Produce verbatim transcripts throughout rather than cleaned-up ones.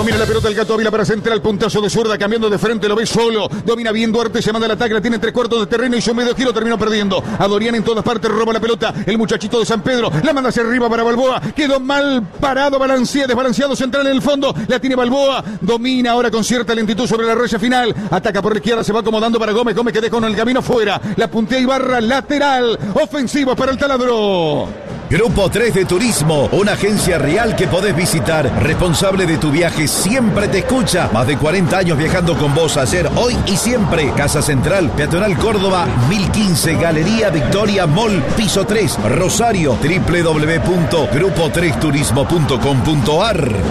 Domina la pelota el Gato Ávila para central. Puntazo de zurda, cambiando de frente, lo ve solo. Domina bien Duarte, se manda el ataque, la tiene en tres cuartos de terreno y su medio giro terminó perdiendo. A Dorian en todas partes, roba la pelota. El muchachito de San Pedro, la manda hacia arriba para Balboa. Quedó mal parado, balancea, desbalanceado central en el fondo. La tiene Balboa. Domina ahora con cierta lentitud sobre la raya final. Ataca por la izquierda, se va acomodando para Gómez. Gómez que deja con el camino fuera. La puntea Ibarra, lateral. Ofensivo para el Taladro. Grupo tres de Turismo, una agencia real que podés visitar. Responsable de tu viaje, siempre te escucha. Más de cuarenta años viajando con vos ayer, hoy y siempre. Casa Central, Peatonal Córdoba, mil quince, Galería Victoria Mall, piso tres, Rosario, doble u doble u doble u punto grupo tres turismo punto com punto a r.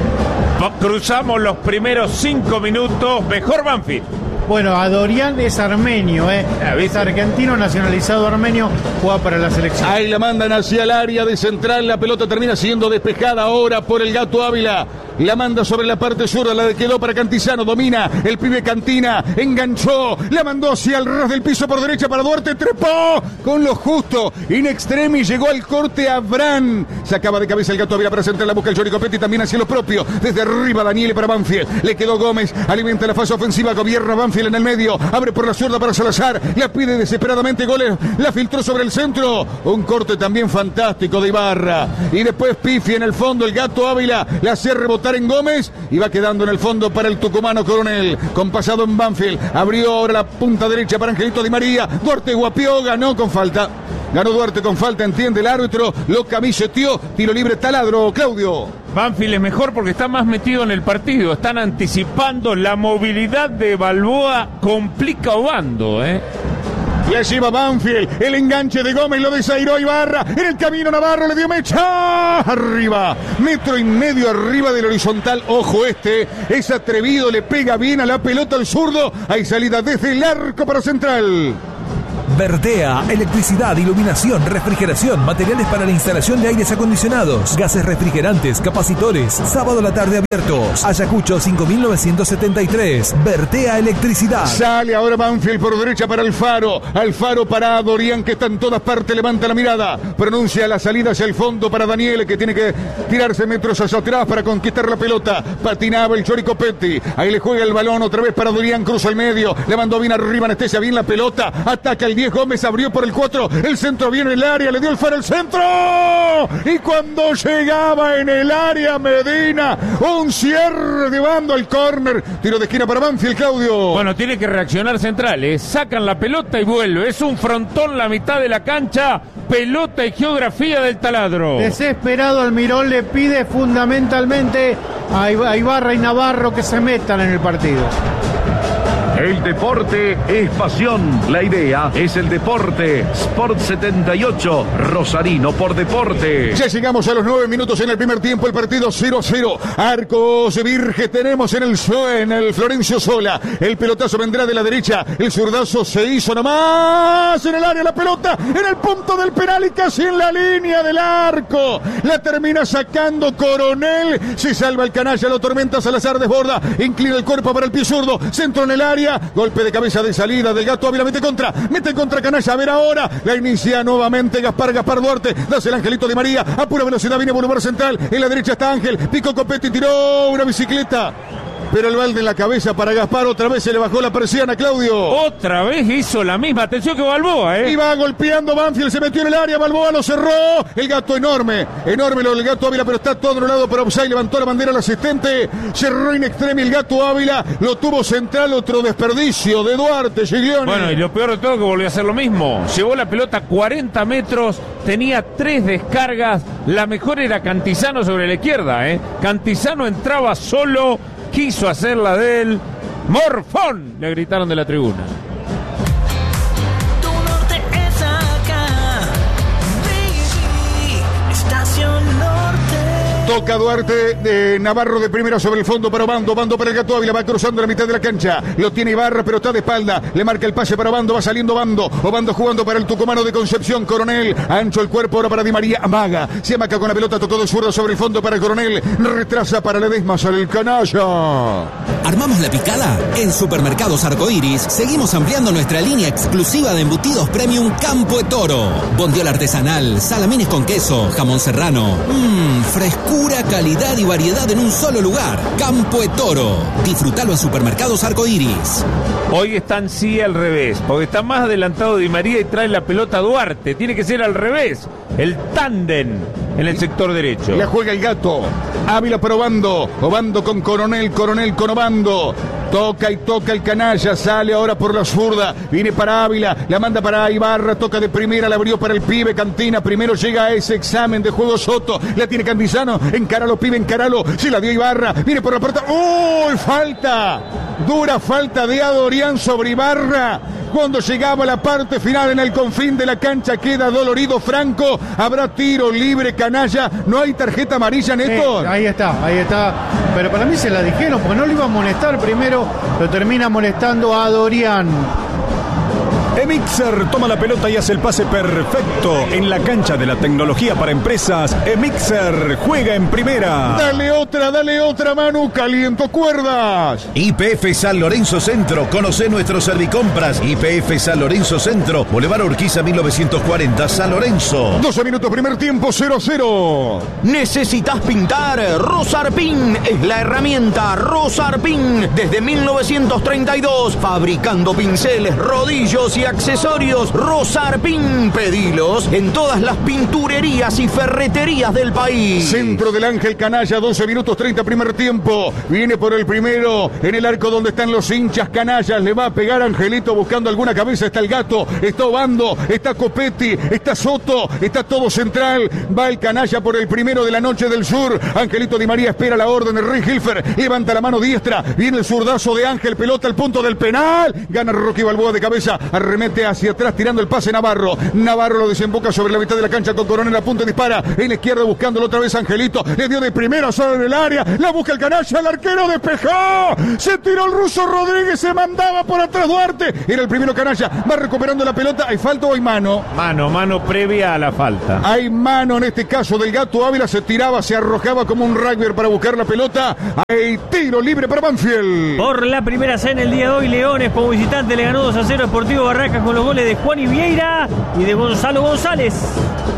Cruzamos los primeros cinco minutos, mejor Banfield. Bueno, a Dorian es armenio, ¿eh? Es argentino, nacionalizado armenio, juega para la selección. Ahí la mandan hacia el área de central, la pelota termina siendo despejada ahora por el Gato Ávila. La manda sobre la parte zurda, la quedó para Cantizano, domina el pibe Cantina, enganchó, la mandó hacia el ras del piso por derecha para Duarte, trepó con lo justo, in extremis, llegó al corte a Bran, sacaba de cabeza el Gato Ávila para central, la busca el Chorico Petti, también hacia lo propio, desde arriba Daniele para Banfield, le quedó Gómez, alimenta la fase ofensiva, gobierna Banfield en el medio, abre por la zurda para Salazar, la pide desesperadamente goles, la filtró sobre el centro, un corte también fantástico de Ibarra, y después Pifi en el fondo, el Gato Ávila, la hace rebotar en Gómez y va quedando en el fondo para el tucumano Coronel, con pasado en Banfield, abrió ahora la punta derecha para Angelito Di María, Duarte guapió, ganó con falta, ganó Duarte con falta, entiende el árbitro, lo camiseteó, tiro libre Taladro, Claudio. Banfield es mejor porque está más metido en el partido, están anticipando la movilidad de Balboa, complica a Obando, ¿eh? Le lleva Banfield, el enganche de Gómez lo desairó Ibarra, en el camino Navarro le dio mecha, arriba, metro y medio arriba del horizontal, ojo este, es atrevido, le pega bien a la pelota al zurdo, hay salida desde el arco para central. Vertea, electricidad, iluminación, refrigeración, materiales para la instalación de aires acondicionados, gases refrigerantes, capacitores, sábado a la tarde abiertos. Ayacucho cinco mil novecientos setenta y tres, Vertea Electricidad. Sale ahora Banfield por derecha para Alfaro, Alfaro para Dorian que está en todas partes, levanta la mirada, pronuncia la salida hacia el fondo para Daniel que tiene que tirarse metros hacia atrás para conquistar la pelota, patinaba el Chorico Petti, ahí le juega el balón otra vez para Dorian, cruza el medio, le mandó bien arriba, anestesia bien la pelota, ataca el diez Gómez, abrió por el cuatro, el centro viene en el área, le dio el faro al centro y cuando llegaba en el área Medina, un cierre de bando al córner, tiro de esquina para Banfield, Claudio. Bueno, tiene que reaccionar central, ¿eh? Sacan la pelota y vuelve, es un frontón la mitad de la cancha, pelota y geografía del Taladro. Desesperado Almirón le pide fundamentalmente a Ibarra y Navarro que se metan en el partido. El deporte es pasión. La idea es el deporte. Sport setenta y ocho, Rosarino por deporte. Ya llegamos a los nueve minutos en el primer tiempo. El partido cero a cero. Arcos Virge tenemos en el, en el Florencio Sola. El pelotazo vendrá de la derecha. El zurdazo se hizo nomás en el área. La pelota en el punto del penal y casi en la línea del arco. La termina sacando Coronel. Se salva el canalla. Lo tormenta Salazar, desborda. Inclina el cuerpo para el pie zurdo. Centro en el área. Golpe de cabeza de salida del Gato Ávila, mete contra, mete contra Canalla, a ver ahora, la inicia nuevamente Gaspar, Gaspar Duarte, das el Angelito Di María, a pura velocidad viene Boulevard Central, en la derecha está Ángel, Pico Copetti, tiró una bicicleta, pero el balde en la cabeza para Gaspar, otra vez se le bajó la persiana, Claudio. Otra vez hizo la misma, atención que Balboa, ¿eh? Iba golpeando Banfield, se metió en el área, Balboa lo cerró, el Gato enorme, enorme lo del Gato Ávila, pero está todo lado por offside, levantó la bandera el asistente, cerró in extremis el Gato Ávila, lo tuvo central, otro desperdicio de Duarte, Giglione. Bueno, y lo peor de todo que volvió a hacer lo mismo, llevó la pelota cuarenta metros, tenía tres descargas, la mejor era Cantizano sobre la izquierda, ¿eh? Cantizano entraba solo, quiso hacer la de él. ¡Morfón! Le gritaron de la tribuna. Tu norte es acá. Baby, Estación Norte. Toca Duarte de Navarro de primera sobre el fondo para Obando, Obando para el Gato Ávila, va cruzando la mitad de la cancha, lo tiene Ibarra pero está de espalda, le marca el pase para Obando, va saliendo Obando, Obando jugando para el tucumano de Concepción, Coronel, ancho el cuerpo ahora para Di María, amaga, se amaca con la pelota, tocó de zurdo sobre el fondo para Coronel, retrasa para Ledesma, sale el canalla. ¿Armamos la picada? En Supermercados Arcoiris seguimos ampliando nuestra línea exclusiva de embutidos premium Campo de Toro, bondiola artesanal, salamines con queso, jamón serrano, mmm, frescura Pura calidad y variedad en un solo lugar. Campo de Toro. Disfrutalo en Supermercados Arcoiris. Hoy están sí al revés, porque está más adelantado Di María y trae la pelota Duarte. Tiene que ser al revés. El tándem en el sector derecho. La juega el Gato. Ávila probando. Obando con Coronel. Coronel con Obando. Toca y toca el canalla. Sale ahora por la zurda. Viene para Ávila. La manda para Ibarra. Toca de primera. La abrió para el pibe Cantina. Primero llega a ese examen de juego Soto. La tiene Cantizano. Encáralo, pibe, encáralo. Se la dio Ibarra. Viene por la puerta. ¡Uy! Falta. Dura falta de Adorián sobre Ibarra. Cuando llegaba la parte final en el confín de la cancha queda dolorido Franco. Habrá tiro libre, canalla. No hay tarjeta amarilla, Néstor. Sí, ahí está, ahí está. Pero para mí se la dijeron porque no lo iba a molestar primero. Lo termina molestando a Dorián. Emixer toma la pelota y hace el pase perfecto en la cancha de la tecnología para empresas. Emixer juega en primera. Dale otra, dale otra, Manu. Caliento cuerdas. Y P F San Lorenzo Centro. Conoce nuestros servicompras. Y P F San Lorenzo Centro. Boulevard Urquiza mil novecientos cuarenta, San Lorenzo. doce minutos, primer tiempo, cero cero. ¿Necesitas pintar? Rosarpin es la herramienta. Rosarpin desde mil novecientos treinta y dos. Fabricando pinceles, rodillos y accesorios. Rosarpin. Pedilos en todas las pinturerías y ferreterías del país. Centro del Ángel Canalla, doce minutos treinta, primer tiempo. Viene por el primero en el arco donde están los hinchas canallas. Le va a pegar Angelito buscando alguna cabeza. Está el Gato, está Obando, está Copetti, está Soto, está todo central. Va el canalla por el primero de la noche del sur. Angelito Di María espera la orden de Rey Hilfer. Levanta la mano diestra. Viene el zurdazo de Ángel. Pelota al punto del penal. Gana Rocky Balboa de cabeza. Remete hacia atrás tirando el pase Navarro. Navarro lo desemboca sobre la mitad de la cancha con Coronel a punto, dispara en la izquierda buscándolo otra vez Angelito. Le dio de primera solo en el área. La busca el canalla. El arquero despejó. Se tiró el ruso Rodríguez. Se mandaba por atrás Duarte. Era el primero canalla. Va recuperando la pelota. ¿Hay falta o hay mano? Mano, mano previa a la falta. Hay mano en este caso del Gato Ávila. Se tiraba, se arrojaba como un rugby para buscar la pelota. Hay tiro libre para Banfield. Por la primera C en el día de hoy, Leones como visitante le ganó dos a cero a Sportivo Barracas con los goles de Juan Vieira y de Gonzalo González.